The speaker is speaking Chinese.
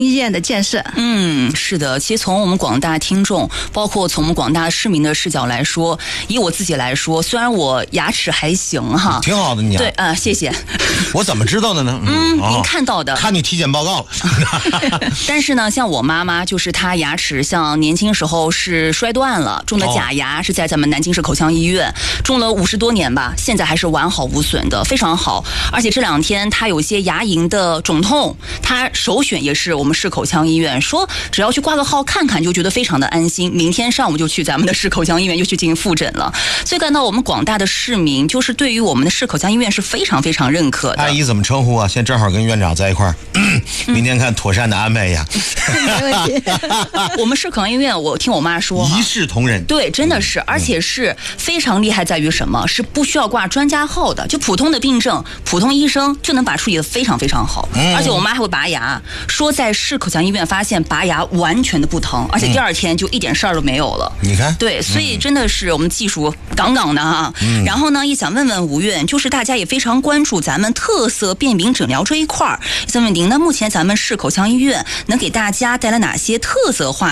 医院的建设。 是的，其实从我们广大听众，包括从我们广大市民的视角来说，以我自己来说，虽然我牙齿还行哈， 挺好的你。 对谢谢。 我怎么知道的呢？ 您看到的， 看你体检报告了。 但是呢，像我妈妈，就是她牙齿像年轻时候是摔断了，种的假牙是在咱们南京市口腔医院种了50多年吧，现在还是完好无损的，非常好。而且这2天她有一些牙龈的肿痛，她首选也是我们市口腔医院，说只要去挂个号看看，就觉得非常的安心。明天上午就去咱们的市口腔医院就去进行复诊了。所以看到我们广大的市民，就是对于我们的市口腔医院是非常非常认可的。 阿姨怎么称呼啊？现在正好跟院长在一块儿，明天看妥善的安排一下。 没问题。 我们市口腔医院，我听我妈说， 一视同仁。 对，真的是，而且是非常厉害，在于什么？是不需要挂专家号的，就普通的病症，普通医生就能把处理得非常非常好。而且我妈还会拔牙，说在市口腔医院发现拔牙完全的不疼，而且第2天就一点事儿都没有了。 你看， 对，所以真的是我们技术杠杠的哈。然后呢，也想问问吴院，就是大家也非常关注咱们特色便民诊疗这一块儿，想问您，那目前咱们市口腔医院能给大家带来哪些特色化